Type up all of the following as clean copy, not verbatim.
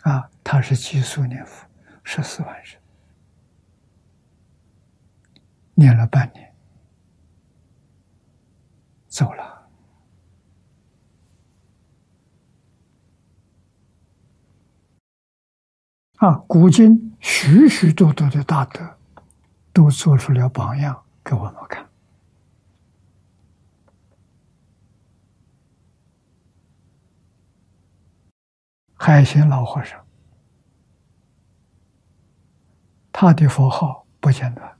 他是急速念佛14万人，念了半年，走了。古今许许多多的大德都做出了榜样给我们看。海贤老和尚，他的佛号不间断，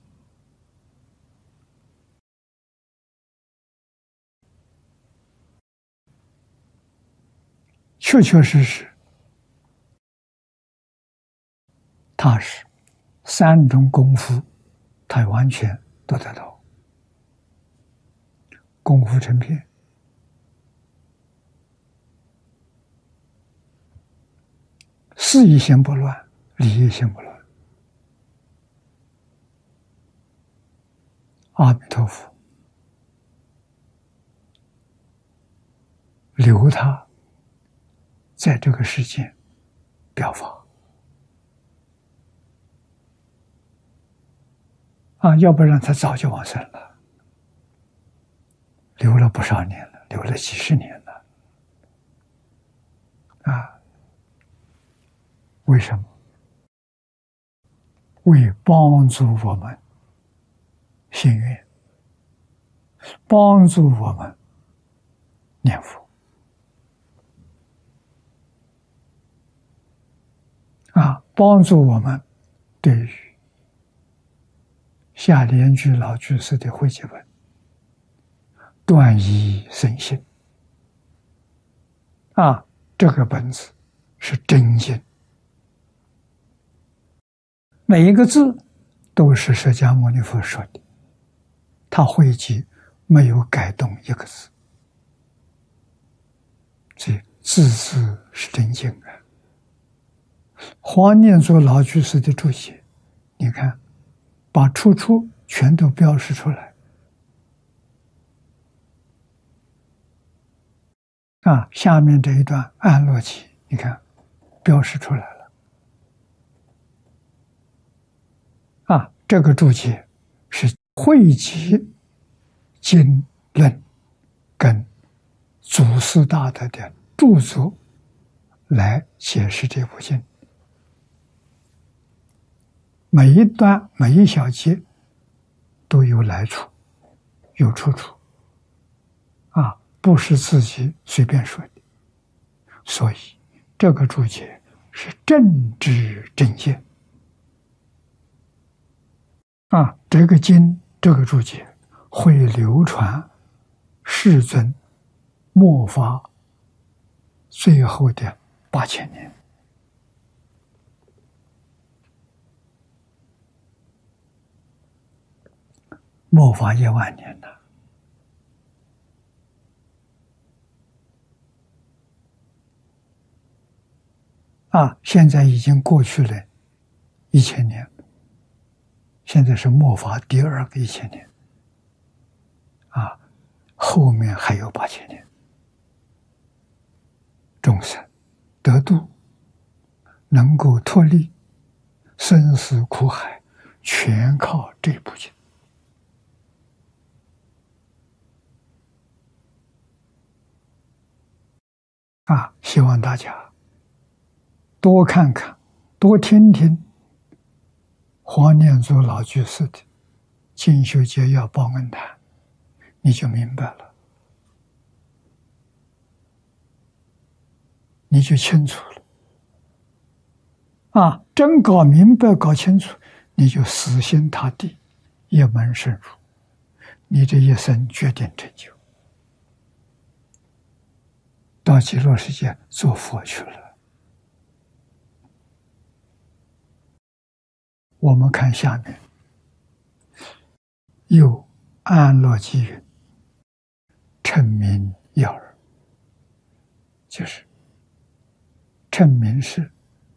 确确实实，他是3种功夫，他完全都得到。功夫成片，事一心不乱，理一心不乱。阿弥陀佛留他在这个世间表法要不然他早就往生了，留了不少年了，留了几十年了为什么？为帮助我们信愿，帮助我们念佛帮助我们对于下莲居老居士的汇集本断疑生信这个本子是真经，每一个字都是释迦牟尼佛说的，他汇集没有改动一个字，所以字字是真经黄念祖老居士的注解，你看把出处全都标示出来下面这一段安乐集，你看标示出来了这个注解是汇集经论跟祖师大德的著作来解释这部经，每一段每一小节都有来处，有出处不是自己随便说的，所以这个注解是正知正见这个经这个注解会流传世尊末法最后的8000年，末法10000年了现在已经过去了1000年，现在是末法第2个1000年后面还有8000年，众生得度，能够脱离生死苦海，全靠这部经希望大家多看看，多听听黄念祖老居士的《进修节要报恩谈》，你就明白了，你就清楚了真搞明白搞清楚，你就死心塌地，一门深入，你这一生决定成就，到极乐世界做佛去了。我们看下面，有安乐集云：称名要耳，就是称名是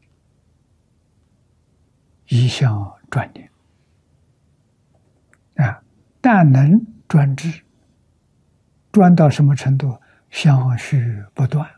一向专念但能专知，专到什么程度？相续不断